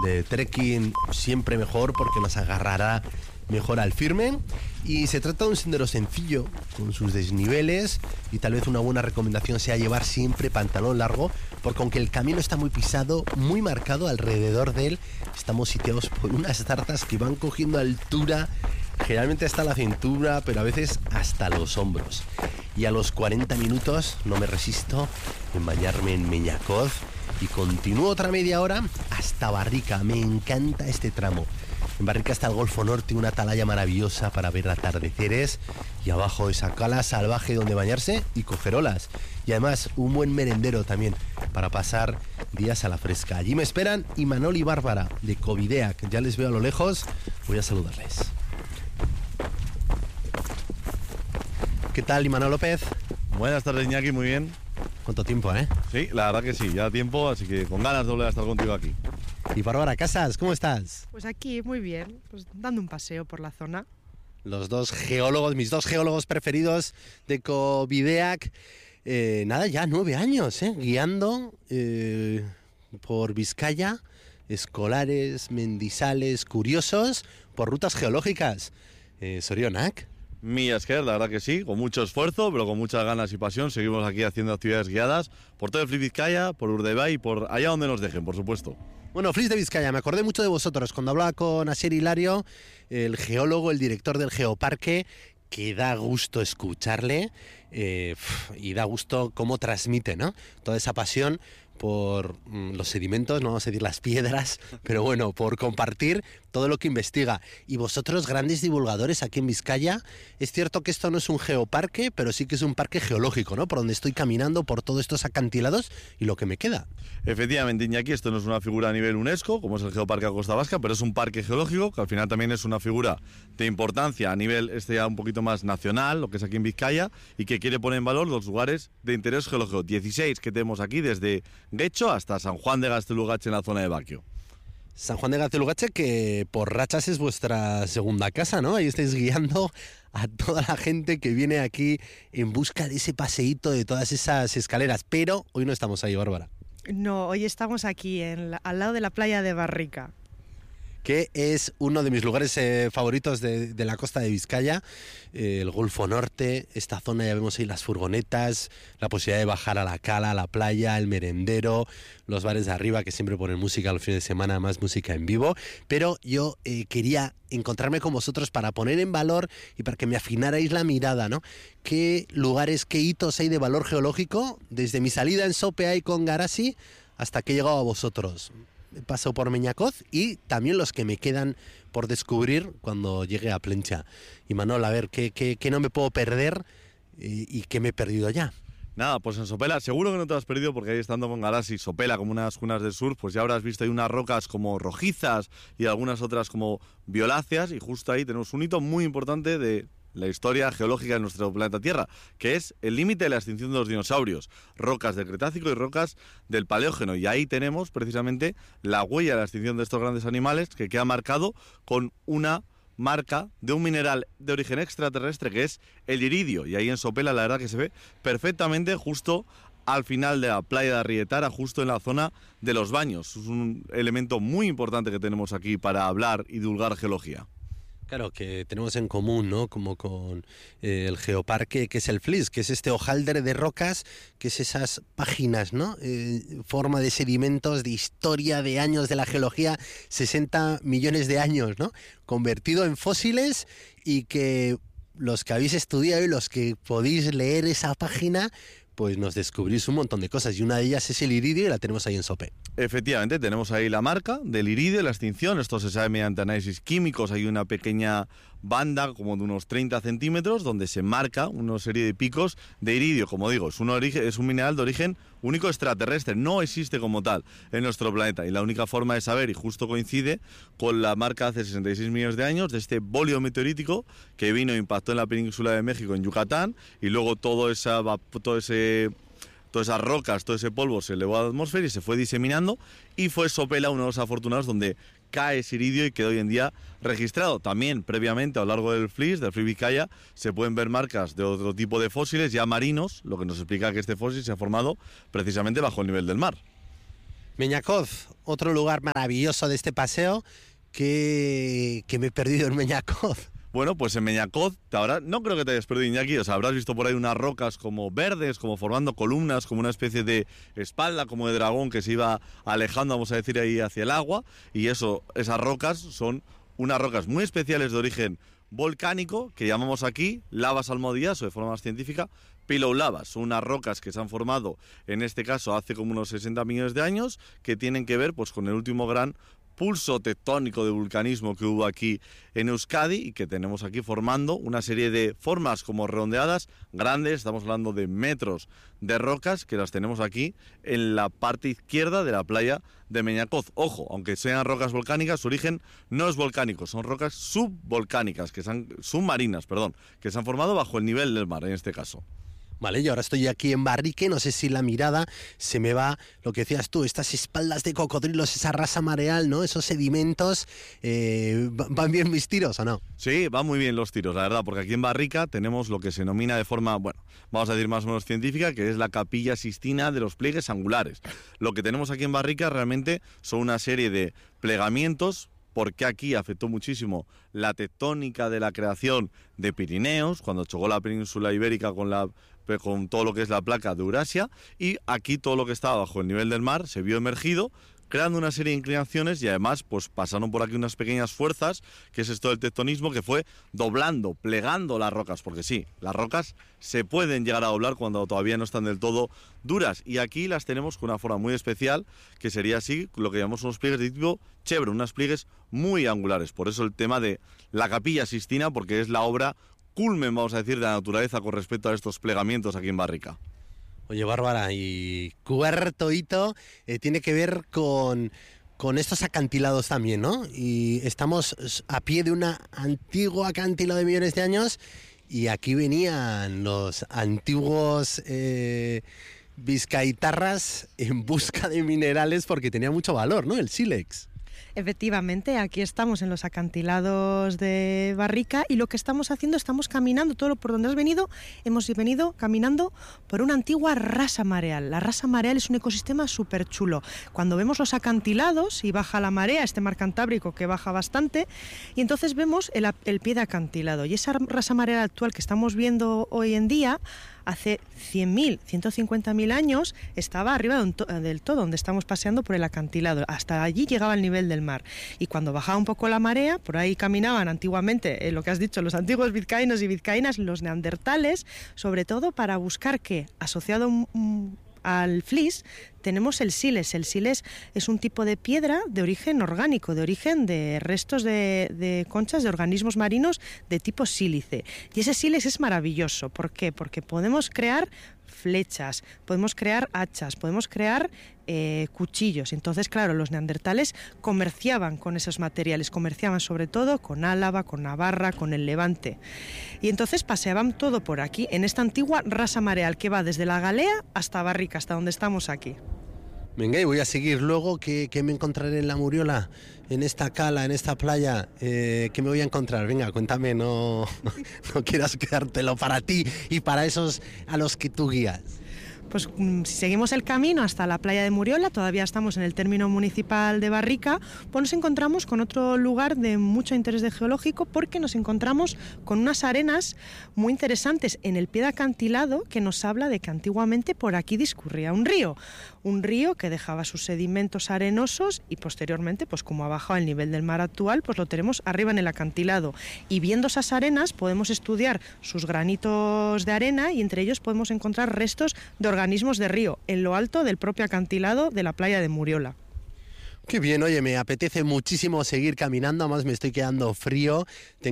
de trekking siempre mejor porque nos agarrará mejor al firme. Y se trata de un sendero sencillo, con sus desniveles, y tal vez una buena recomendación sea llevar siempre pantalón largo, porque aunque el camino está muy pisado, muy marcado, alrededor de él estamos sitiados por unas zarzas que van cogiendo altura, generalmente hasta la cintura, pero a veces hasta los hombros. Y a los 40 minutos no me resisto en bañarme en Meñacoz y continúo otra media hora hasta Barrica. Me encanta este tramo. En Barrica está el Golfo Norte, una atalaya maravillosa para ver atardeceres, y abajo esa cala salvaje donde bañarse y coger olas. Y además un buen merendero también para pasar días a la fresca. Allí me esperan Imanol y Bárbara de Covideac. Ya les veo a lo lejos, voy a saludarles. ¿Qué tal, Imanol López? Buenas tardes, Iñaki, muy bien. ¿Cuánto tiempo, eh? Sí, la verdad que sí, ya tiempo, así que con ganas de volver a estar contigo aquí. Y Bárbara Casas, ¿cómo estás? Pues aquí, muy bien, pues dando un paseo por la zona. Los dos geólogos, mis dos geólogos preferidos de Covideac. Nada, ya 9 años, guiando por Vizcaya, escolares, mendizales, curiosos, por rutas geológicas. Sorionak. Mila esker, la verdad que sí, con mucho esfuerzo, pero con muchas ganas y pasión. Seguimos aquí haciendo actividades guiadas por todo el Flis Vizcaya, por Urdaibai y por allá donde nos dejen, por supuesto. Bueno, Flis de Vizcaya, me acordé mucho de vosotros cuando hablaba con Asier Hilario, el geólogo, el director del Geoparque, que da gusto escucharle y da gusto cómo transmite, ¿no? Toda esa pasión por los sedimentos, no vamos a decir las piedras, pero bueno, por compartir todo lo que investiga. Y vosotros, grandes divulgadores aquí en Vizcaya, es cierto que esto no es un geoparque, pero sí que es un parque geológico, ¿no? Por donde estoy caminando, por todos estos acantilados y lo que me queda. Efectivamente, Iñaki, esto no es una figura a nivel UNESCO, como es el Geoparque Costa Vasca, pero es un parque geológico, que al final también es una figura de importancia a nivel ya un poquito más nacional, lo que es aquí en Vizcaya, y que quiere poner en valor los lugares de interés geológico, 16 que tenemos aquí, desde Guecho hasta San Juan de Gaztelugatxe en la zona de Baquio. San Juan de Gaztelugatxe, que por rachas es vuestra segunda casa, ¿no? Ahí estáis guiando a toda la gente que viene aquí en busca de ese paseíto, de todas esas escaleras. Pero hoy no estamos ahí, Bárbara. No, hoy estamos aquí, al lado de la playa de Barrica. Que es uno de mis lugares favoritos de la costa de Vizcaya, el Golfo Norte, esta zona, ya vemos ahí las furgonetas, la posibilidad de bajar a la cala, a la playa, el merendero, los bares de arriba que siempre ponen música los fines de semana, más música en vivo, pero yo quería encontrarme con vosotros para poner en valor y para que me afinarais la mirada, ¿no? ¿Qué lugares, qué hitos hay de valor geológico desde mi salida en Sopeay con Garasi hasta que he llegado a vosotros? Paso por Meñacoz y también los que me quedan por descubrir cuando llegue a Plencha. Y Manol, a ver, ¿qué no me puedo perder y qué me he perdido ya? Nada, pues en Sopela seguro que no te has perdido, porque ahí estando con Garasi, Sopela, como unas cunas del sur, pues ya habrás visto ahí unas rocas como rojizas y algunas otras como violáceas, y justo ahí tenemos un hito muy importante de la historia geológica de nuestro planeta Tierra, que es el límite de la extinción de los dinosaurios, rocas del Cretácico y rocas del Paleógeno, y ahí tenemos precisamente la huella de la extinción de estos grandes animales, que queda marcado con una marca de un mineral de origen extraterrestre que es el iridio, y ahí en Sopela la verdad que se ve perfectamente justo al final de la playa de Arrietara, justo en la zona de los baños. Es un elemento muy importante que tenemos aquí para hablar y divulgar geología. Claro, que tenemos en común, ¿no? Como con el Geoparque, que es el Flis, que es este hojaldre de rocas, que es esas páginas, ¿no? Forma de sedimentos, de historia, de años de la geología, 60 millones de años, ¿no? Convertido en fósiles, y que los que habéis estudiado y los que podéis leer esa página, pues nos descubrís un montón de cosas, y una de ellas es el iridio, y la tenemos ahí en Sope. Efectivamente, tenemos ahí la marca del iridio, la extinción. Esto se sabe mediante análisis químicos. Hay una pequeña banda como de unos 30 centímetros donde se marca una serie de picos de iridio. Como digo, es un mineral de origen único extraterrestre, no existe como tal en nuestro planeta, y la única forma de saber, y justo coincide con la marca hace 66 millones de años de este bolio meteorítico que vino e impactó en la península de México, en Yucatán, y luego todas esas rocas, todo ese polvo se elevó a la atmósfera y se fue diseminando, y fue Sopela uno de los afortunados donde cae ese iridio y quedó hoy en día registrado. También previamente a lo largo del Flis Vizcaya, se pueden ver marcas de otro tipo de fósiles ya marinos, lo que nos explica que este fósil se ha formado precisamente bajo el nivel del mar. Meñacoz, otro lugar maravilloso de este paseo que me he perdido en Meñacoz. Bueno, pues en Meñacoz, ahora no creo que te hayas perdido, Iñaki, o sea, habrás visto por ahí unas rocas como verdes, como formando columnas, como una especie de espalda, como de dragón que se iba alejando, vamos a decir, ahí hacia el agua, y esas rocas son unas rocas muy especiales de origen volcánico, que llamamos aquí lavas almohadillas, o de forma más científica, pillow lavas. Son unas rocas que se han formado, en este caso, hace como unos 60 millones de años, que tienen que ver pues con el último gran pulso tectónico de vulcanismo que hubo aquí en Euskadi y que tenemos aquí formando una serie de formas como redondeadas grandes, estamos hablando de metros de rocas que las tenemos aquí en la parte izquierda de la playa de Meñacoz. Ojo, aunque sean rocas volcánicas, su origen no es volcánico, son rocas subvolcánicas, submarinas, que se han formado bajo el nivel del mar en este caso. Vale, y ahora estoy aquí en Barrique, no sé si la mirada se me va, lo que decías tú, estas espaldas de cocodrilos, esa rasa mareal, ¿no? Esos sedimentos, ¿van bien mis tiros o no? Sí, van muy bien los tiros, la verdad, porque aquí en Barrica tenemos lo que se denomina de forma, bueno, vamos a decir más o menos científica, que es la capilla sistina de los pliegues angulares. Lo que tenemos aquí en Barrica realmente son una serie de plegamientos, porque aquí afectó muchísimo la tectónica de la creación de Pirineos, cuando chocó la península ibérica con todo lo que es la placa de Eurasia, y aquí todo lo que estaba bajo el nivel del mar se vio emergido, creando una serie de inclinaciones y además pues pasaron por aquí unas pequeñas fuerzas, que es esto del tectonismo, que fue doblando, plegando las rocas, porque sí, las rocas se pueden llegar a doblar cuando todavía no están del todo duras, y aquí las tenemos con una forma muy especial, que sería así, lo que llamamos unos pliegues de tipo chevron, unos pliegues muy angulares, por eso el tema de la Capilla Sistina, porque es la obra culmen, vamos a decir, de la naturaleza con respecto a estos plegamientos aquí en Barrica. Oye, Bárbara, y cuarto hito tiene que ver con estos acantilados también, ¿no? Y estamos a pie de un antiguo acantilado de millones de años y aquí venían los antiguos vizcaitarras en busca de minerales porque tenía mucho valor, ¿no? El sílex. Efectivamente, aquí estamos en los acantilados de Barrica y lo que estamos haciendo, estamos caminando, todo por donde has venido, hemos venido caminando por una antigua rasa mareal. La rasa mareal es un ecosistema súper chulo. Cuando vemos los acantilados y baja la marea, este mar Cantábrico que baja bastante, y entonces vemos el pie de acantilado. Y esa rasa mareal actual que estamos viendo hoy en día, hace 100.000, 150.000 años estaba arriba del todo, donde estamos paseando por el acantilado. Hasta allí llegaba el nivel del mar. Y cuando bajaba un poco la marea, por ahí caminaban antiguamente, lo que has dicho, los antiguos vizcaínos y vizcaínas, los neandertales, sobre todo para buscar que, asociado al flis, tenemos el siles. El siles es un tipo de piedra de origen orgánico, de origen de restos de conchas de organismos marinos de tipo sílice. Y ese siles es maravilloso. ¿Por qué? Porque podemos crear flechas, podemos crear hachas, podemos crear cuchillos. Entonces, claro, los neandertales comerciaban con esos materiales, comerciaban sobre todo con Álava, con Navarra, con el Levante. Y entonces paseaban todo por aquí, en esta antigua rasa mareal que va desde la Galea hasta Barrica, hasta donde estamos aquí. Venga, y voy a seguir luego. ¿Qué me encontraré en la Muriola? En esta cala, en esta playa, ¿qué me voy a encontrar? Venga, cuéntame, no quieras quedártelo para ti y para esos a los que tú guías. Pues si seguimos el camino hasta la playa de Muriola, todavía estamos en el término municipal de Barrica, pues nos encontramos con otro lugar de mucho interés geológico, porque nos encontramos con unas arenas muy interesantes en el pie de acantilado que nos habla de que antiguamente por aquí discurría un río que dejaba sus sedimentos arenosos y posteriormente, pues como ha bajado el nivel del mar actual, pues lo tenemos arriba en el acantilado. Y viendo esas arenas podemos estudiar sus granitos de arena y entre ellos podemos encontrar restos de organismos de río en lo alto del propio acantilado de la playa de Muriola. Qué bien, oye, me apetece muchísimo seguir caminando, además me estoy quedando frío,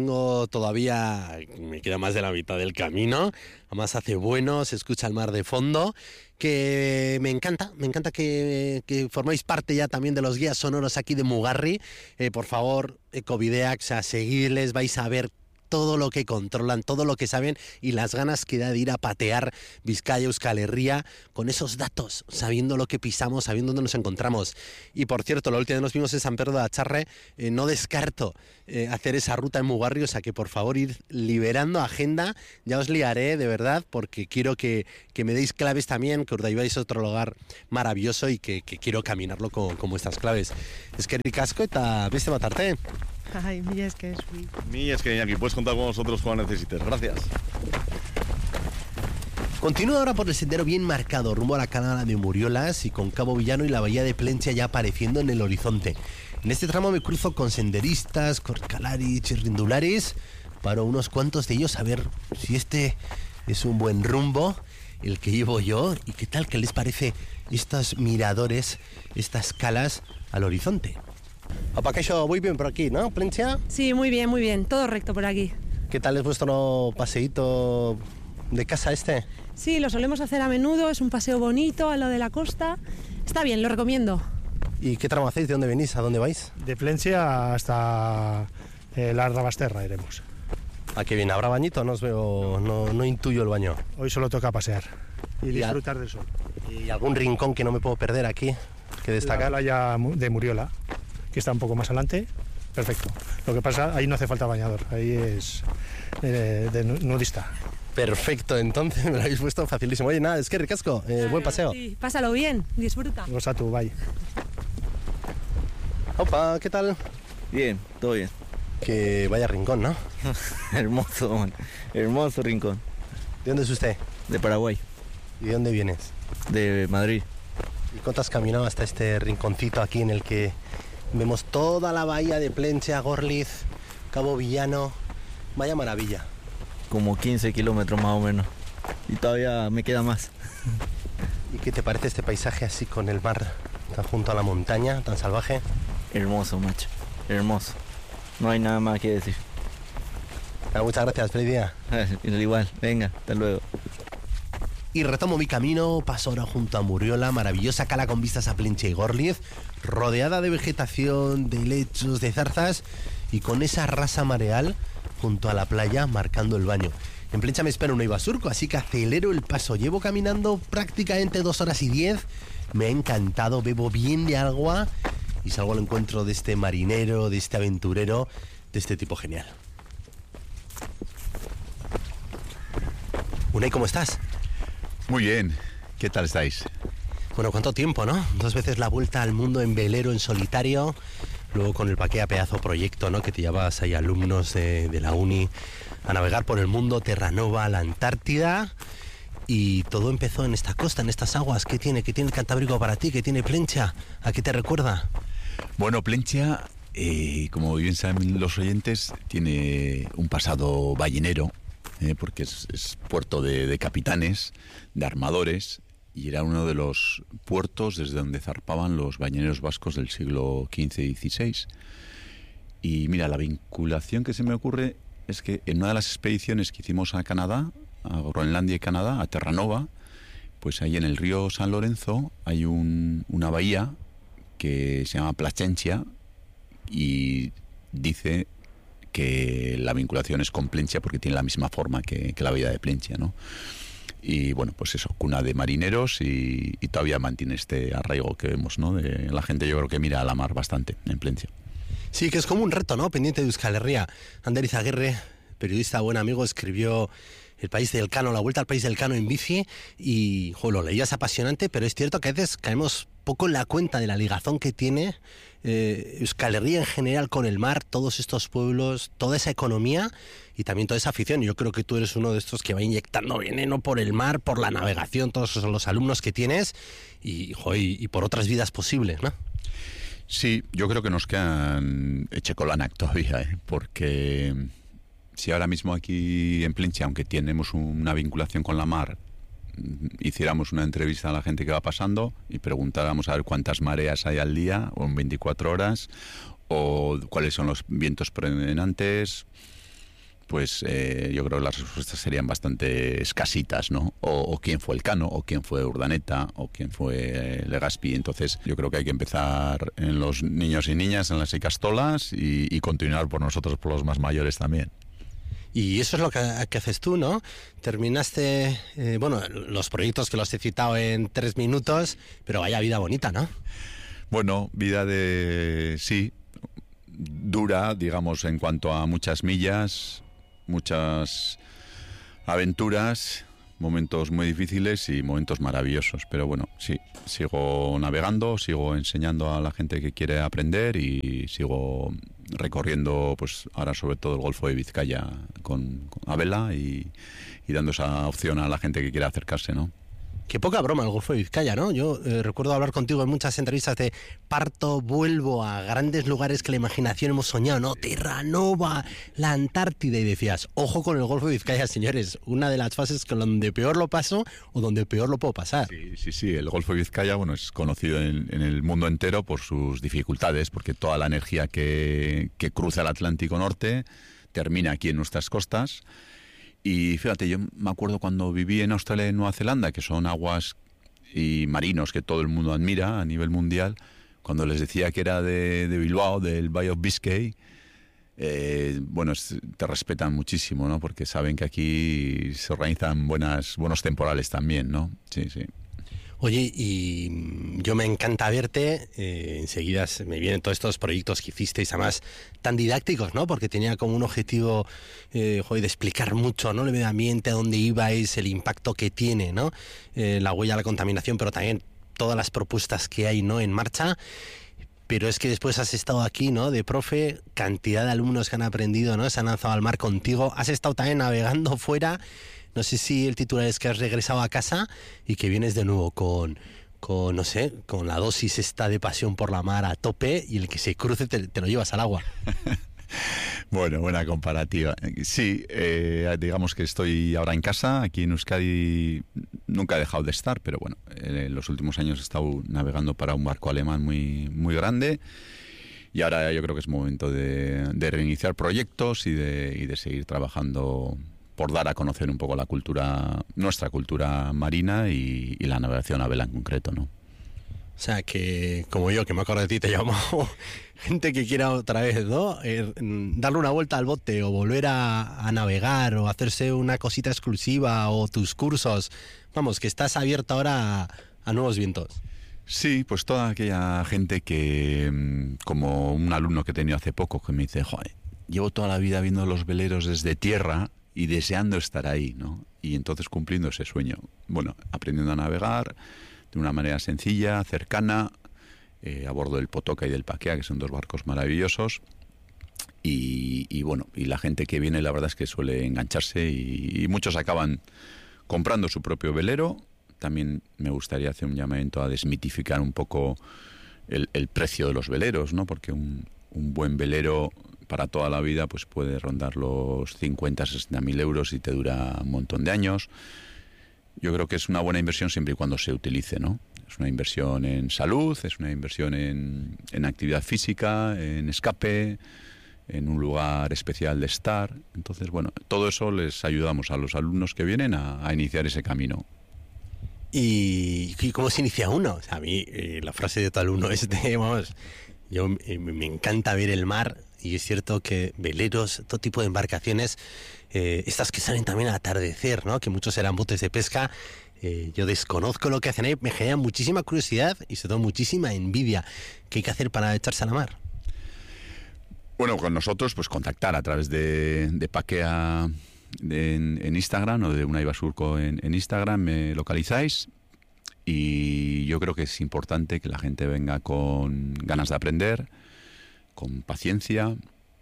me queda más de la mitad del camino, además hace bueno, se escucha el mar de fondo, que me encanta que formáis parte ya también de los guías sonoros aquí de Mugarri. Por favor, Ecovideax, a seguirles, vais a ver todo lo que controlan, todo lo que saben y las ganas que da de ir a patear Vizcaya, Euskal Herria con esos datos, sabiendo lo que pisamos, sabiendo dónde nos encontramos. Y por cierto, la última vez nos vimos en San Pedro de Acharre, no descarto hacer esa ruta en Mugarri, o sea que por favor ir liberando agenda, ya os liaré de verdad porque quiero que me deis claves también, que Urdaibai es otro lugar maravilloso y que quiero caminarlo con vuestras claves. Eskerrik asko eta beste bat arte. Ay, mira, es que es... Iñaki, puedes contar con nosotros cuando necesites. Gracias. Continúo ahora por el sendero bien marcado, rumbo a la Cala de Muriolas y con Cabo Villano y la bahía de Plentzia ya apareciendo en el horizonte. En este tramo me cruzo con senderistas, corcalaris, chirrindularis, para unos cuantos de ellos a ver si este es un buen rumbo, el que llevo yo, y qué tal, qué les parece estos miradores, estas calas al horizonte. Opa, Kaixo, muy bien por aquí, ¿no, Plentzia? Sí, muy bien, todo recto por aquí. ¿Qué tal es vuestro paseíto de casa este? Sí, lo solemos hacer a menudo, es un paseo bonito a lo de la costa. Está bien, lo recomiendo. ¿Y qué tramo hacéis? ¿De dónde venís? ¿A dónde vais? De Plentzia hasta la Ardabasterra iremos. ¿A qué viene? ¿Habrá bañito? No os veo, no intuyo el baño. Hoy solo toca pasear y disfrutar del sol. ¿Y algún rincón que no me puedo perder aquí que destacar? La playa de Muriola, que está un poco más adelante, perfecto. Lo que pasa, ahí no hace falta bañador, ahí es de nudista. Perfecto, entonces me lo habéis puesto facilísimo. Oye, nada, es que ricasco, buen paseo. Sí, pásalo bien, disfruta. Goza tú, bye. Opa, ¿qué tal? Bien, todo bien. Que vaya rincón, ¿no? Hermoso, man. Hermoso rincón. ¿De dónde es usted? De Paraguay, ¿Y de dónde vienes? de Madrid. ¿Y cuánto has caminado hasta este rinconcito aquí en el que vemos toda la bahía de Plentzia, Gorliz, Cabo Villano? Vaya maravilla. Como 15 kilómetros más o menos. Y todavía me queda más. ¿Y qué te parece este paisaje así con el mar tan junto a la montaña, tan salvaje? Hermoso, macho. Hermoso. No hay nada más que decir. Muchas gracias, feliz día. Igual, venga, hasta luego. Y retomo mi camino, paso ahora junto a Muriola, maravillosa cala con vistas a Plentzia y Gorliz, rodeada de vegetación, de helechos, de zarzas y con esa rasa mareal junto a la playa marcando el baño. En Plentzia me espera un Ibasurco, así que acelero el paso. Llevo caminando prácticamente 2 horas y 10. Me ha encantado, bebo bien de agua y salgo al encuentro de este marinero, de este aventurero, de este tipo genial. Unai, ¿cómo estás? Muy bien, ¿qué tal estáis? Bueno, ¿cuánto tiempo, no? 2 veces la vuelta al mundo en velero, en solitario, luego con el Paquea pedazo proyecto, ¿no? Que te llevas ahí alumnos de la uni a navegar por el mundo, Terranova, la Antártida, y todo empezó en esta costa, en estas aguas. ¿Qué tiene el Cantábrico para ti? ¿Qué tiene Plentzia? ¿A qué te recuerda? Bueno, Plentzia, como bien saben los oyentes, tiene un pasado ballenero, porque es puerto de capitanes, de armadores, y era uno de los puertos desde donde zarpaban los balleneros vascos del siglo XV y XVI. Y mira, la vinculación que se me ocurre es que en una de las expediciones que hicimos a Canadá, a Groenlandia y Canadá, a Terranova, pues ahí en el río San Lorenzo hay una bahía que se llama Placentia y dice que la vinculación es con Plentzia porque tiene la misma forma que la bahía de Plentzia, ¿no? Y bueno, pues eso, cuna de marineros y todavía mantiene este arraigo que vemos, ¿no? De la gente, yo creo que mira a la mar bastante en Plentzia. Sí, que es como un reto, ¿no? Pendiente de Euskal Herria. Ander Izaguirre, periodista, buen amigo, escribió El País del Cano, la vuelta al País del Cano en bici y, lo leías apasionante, pero es cierto que a veces caemos poco en la cuenta de la ligazón que tiene Euskal Herria en general con el mar, todos estos pueblos, toda esa economía y también toda esa afición. Yo creo que tú eres uno de estos que va inyectando veneno por el mar, por la navegación, todos los alumnos que tienes y por otras vidas posibles, ¿no? Sí, yo creo que nos quedan echecolanak todavía, porque si ahora mismo aquí en Plentzia, aunque tenemos una vinculación con la mar, hiciéramos una entrevista a la gente que va pasando y preguntáramos a ver cuántas mareas hay al día o en 24 horas o cuáles son los vientos predominantes, pues yo creo que las respuestas serían bastante escasitas, ¿no? O quién fue el Cano, o quién fue Urdaneta, o quién fue Legazpi. Entonces yo creo que hay que empezar en los niños y niñas, en las icastolas y continuar por nosotros, por los más mayores también. Y eso es lo que haces tú, ¿no? Terminaste, los proyectos que los he citado en 3 minutos, pero vaya vida bonita, ¿no? Bueno, vida sí, dura, digamos, en cuanto a muchas millas, muchas aventuras, momentos muy difíciles y momentos maravillosos. Pero bueno, sí, sigo navegando, sigo enseñando a la gente que quiere aprender y sigo recorriendo, pues ahora sobre todo el Golfo de Vizcaya a vela y dando esa opción a la gente que quiera acercarse, ¿no? Qué poca broma el Golfo de Vizcaya, ¿no? Yo recuerdo hablar contigo en muchas entrevistas de vuelvo a grandes lugares que la imaginación hemos soñado, ¿no? Terranova, la Antártida, y decías, ojo con el Golfo de Vizcaya, señores, una de las fases donde peor lo paso o donde peor lo puedo pasar. Sí, el Golfo de Vizcaya, bueno, es conocido en el mundo entero por sus dificultades, porque toda la energía que cruza el Atlántico Norte termina aquí en nuestras costas. Y fíjate, yo me acuerdo cuando viví en Australia y en Nueva Zelanda, que son aguas y marinos que todo el mundo admira a nivel mundial, cuando les decía que era de Bilbao, del Bay of Biscay, te respetan muchísimo, ¿no? Porque saben que aquí se organizan buenos temporales también, ¿no? Sí. Oye, y yo me encanta verte, enseguida me vienen todos estos proyectos que hicisteis, además tan didácticos, ¿no? Porque tenía como un objetivo, de explicar mucho, ¿no? El medio ambiente, a dónde ibais, el impacto que tiene, ¿no? La huella, la contaminación, pero también todas las propuestas que hay, ¿no? En marcha. Pero es que después has estado aquí, ¿no? De profe, cantidad de alumnos que han aprendido, ¿no? Se han lanzado al mar contigo. Has estado también navegando fuera. No sé si el titular es que has regresado a casa y que vienes de nuevo con la dosis esta de pasión por la mar a tope, y el que se cruce te lo llevas al agua. Bueno, buena comparativa. Sí, digamos que estoy ahora en casa, aquí en Euskadi nunca he dejado de estar, pero bueno, en los últimos años he estado navegando para un barco alemán muy, muy grande, y ahora yo creo que es momento de reiniciar proyectos y de seguir trabajando por dar a conocer un poco nuestra cultura marina y la navegación a vela en concreto, ¿no? O sea, que como yo, que me acuerdo de ti, te llamo gente que quiera otra vez, ¿no? Darle una vuelta al bote o volver a navegar o hacerse una cosita exclusiva o tus cursos. Vamos, que estás abierto ahora a nuevos vientos. Sí, pues toda aquella gente que, como un alumno que he tenido hace poco, que me dice, joder, llevo toda la vida viendo los veleros desde tierra y deseando estar ahí, ¿no? Y entonces cumpliendo ese sueño. Bueno, aprendiendo a navegar de una manera sencilla, cercana, a bordo del Potoka y del Paquea, que son 2 barcos maravillosos. Y la gente que viene, la verdad es que suele engancharse y muchos acaban comprando su propio velero. También me gustaría hacer un llamamiento a desmitificar un poco el precio de los veleros, ¿no? Porque un buen velero para toda la vida pues puede rondar los 50-60 mil euros y te dura un montón de años. Yo creo que es una buena inversión siempre y cuando se utilice, ¿no? Es una inversión en salud, es una inversión en actividad física, en escape, en un lugar especial de estar. Entonces, bueno, todo eso les ayudamos a los alumnos que vienen a iniciar ese camino. ¿Y cómo se inicia uno? O sea, a mí la frase de tu alumno es yo me encanta ver el mar, y es cierto que veleros, todo tipo de embarcaciones, estas que salen también al atardecer, ¿no? Que muchos eran botes de pesca. Yo desconozco lo que hacen ahí, me genera muchísima curiosidad y sobre todo muchísima envidia. ¿Qué hay que hacer para echarse a la mar? Bueno, con nosotros pues contactar a través de Paquea en Instagram o de Unaiba Surco en Instagram, me localizáis, y yo creo que es importante que la gente venga con ganas de aprender, con paciencia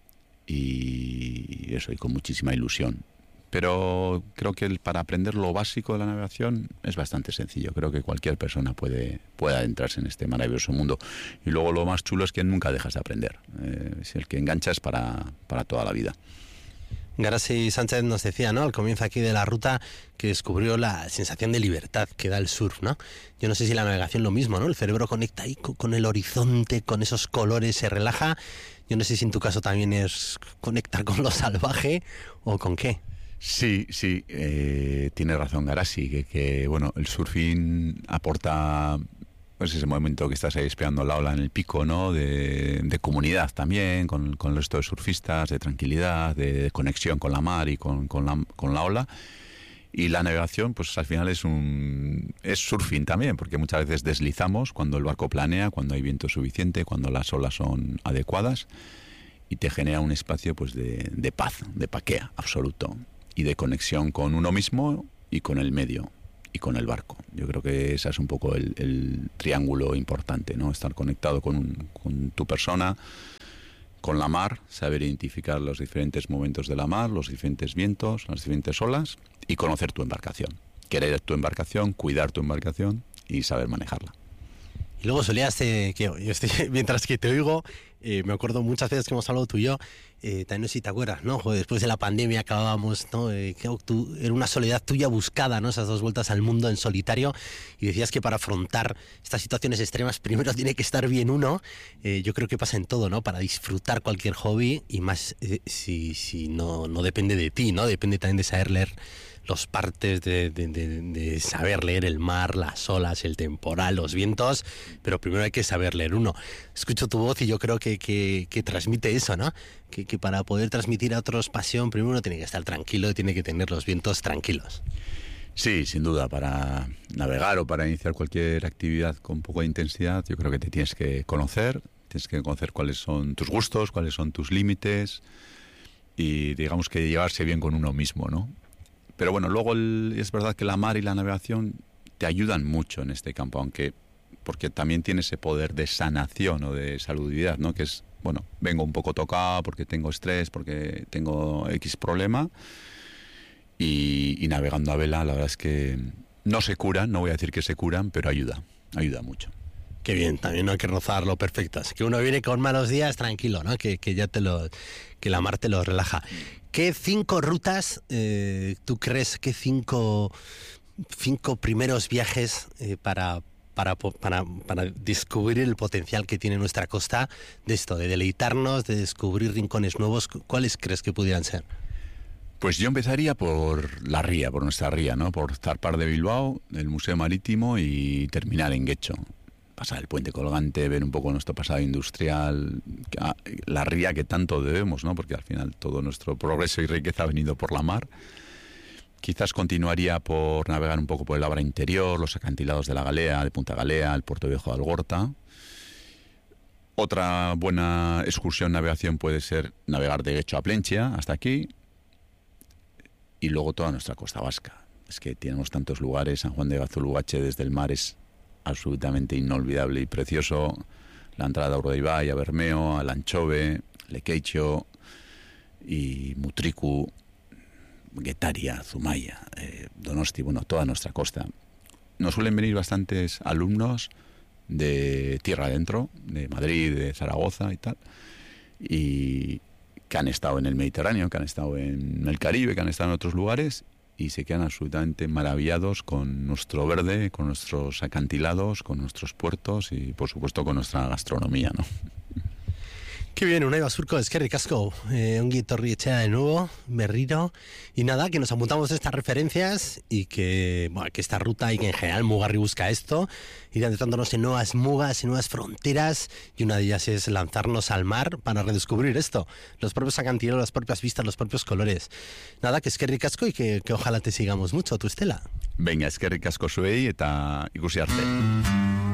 y eso, y con muchísima ilusión. Pero creo que para aprender lo básico de la navegación es bastante sencillo. Creo que cualquier persona puede adentrarse en este maravilloso mundo. Y luego lo más chulo es que nunca dejas de aprender. Si el que engancha es para toda la vida. Garasi Sánchez nos decía, ¿no?, al comienzo aquí de la ruta, que descubrió la sensación de libertad que da el surf, ¿no? Yo no sé si la navegación lo mismo, ¿no? El cerebro conecta ahí con el horizonte, con esos colores, se relaja. Yo no sé si en tu caso también es conectar con lo salvaje o con qué. Sí, tiene razón Garasi, que bueno, el surfing aporta pues ese momento que estás ahí espiando la ola en el pico, ¿no? De comunidad también, con el resto de surfistas, de tranquilidad, de conexión con la mar y con la ola. Y la navegación, pues al final es surfing también, porque muchas veces deslizamos cuando el barco planea, cuando hay viento suficiente, cuando las olas son adecuadas, y te genera un espacio pues de paz, de paquea absoluto, y de conexión con uno mismo y con el medio y con el barco. Yo creo que ese es un poco el triángulo importante, ¿no? Estar conectado con tu persona, con la mar, saber identificar los diferentes momentos de la mar, los diferentes vientos, las diferentes olas, y conocer tu embarcación. Querer tu embarcación, cuidar tu embarcación y saber manejarla. Y luego solías, mientras que te oigo, me acuerdo muchas veces que hemos hablado tú y yo, también no sé si te acuerdas, ¿no? Joder, después de la pandemia acabábamos, ¿no? Era una soledad tuya buscada, ¿no? Esas 2 vueltas al mundo en solitario, y decías que para afrontar estas situaciones extremas primero tiene que estar bien uno. Yo creo que pasa en todo, ¿no? Para disfrutar cualquier hobby, y más si no depende de ti, ¿no? Depende también de saber leer los partes, de saber leer el mar, las olas, el temporal, los vientos, pero primero hay que saber leer uno. Escucho tu voz y yo creo que transmite eso, ¿no? Que para poder transmitir a otros pasión, primero uno tiene que estar tranquilo y tiene que tener los vientos tranquilos. Sí, sin duda, para navegar o para iniciar cualquier actividad con poco de intensidad, yo creo que te tienes que conocer cuáles son tus gustos, cuáles son tus límites, y digamos que llevarse bien con uno mismo, ¿no? Pero bueno, luego es verdad que la mar y la navegación te ayudan mucho en este campo, porque también tiene ese poder de sanación o de saludabilidad, ¿no? Que es, bueno, vengo un poco tocado porque tengo estrés, porque tengo X problema, y navegando a vela, la verdad es que no se curan, no voy a decir que se curan, pero ayuda mucho. Qué bien, también no hay que rozar lo perfecto. Así que uno viene con malos días, tranquilo, ¿no? Que ya que la mar te lo relaja. ¿Qué 5 rutas tú crees, qué 5 primeros viajes para descubrir el potencial que tiene nuestra costa, de esto, de deleitarnos, de descubrir rincones nuevos? ¿Cuáles crees que pudieran ser? Pues yo empezaría por la ría, por nuestra ría, ¿no? Por zarpar de Bilbao, del Museo Marítimo, y terminar en Guecho. Pasar el puente colgante, ver un poco nuestro pasado industrial, la ría que tanto debemos, ¿no? Porque al final todo nuestro progreso y riqueza ha venido por la mar. Quizás continuaría por navegar un poco por el Abra interior, los acantilados de la Galea, de Punta Galea, el Puerto Viejo de Algorta. Otra buena excursión, navegación, puede ser navegar de Guecho a Plentzia, hasta aquí, y luego toda nuestra costa vasca. Es que tenemos tantos lugares. San Juan de Gazulugache desde el mar es absolutamente inolvidable y precioso. La entrada a Urdaibai, a Bermeo, a Lanchove, Lequeicho y Mutriku, Guetaria, Zumaya, Donosti, bueno, toda nuestra costa. Nos suelen venir bastantes alumnos de tierra adentro, de Madrid, de Zaragoza y tal, y que han estado en el Mediterráneo, que han estado en el Caribe, que han estado en otros lugares, y se quedan absolutamente maravillados con nuestro verde, con nuestros acantilados, con nuestros puertos y, por supuesto, con nuestra gastronomía, ¿no? Qué bien, Unai Basurko, eskerrik asko, ongi etorri etxea de nuevo, berriro, y nada, que nos apuntamos estas referencias y que esta ruta y que en general Mugarri busca esto, ir adentrándonos en nuevas mugas, en nuevas fronteras, y una de ellas es lanzarnos al mar para redescubrir esto, los propios acantilados, las propias vistas, los propios colores. Nada, que eskerrik asko y que ojalá te sigamos mucho, tu Estela. Venga, eskerrik asko zuei eta ikusi arte.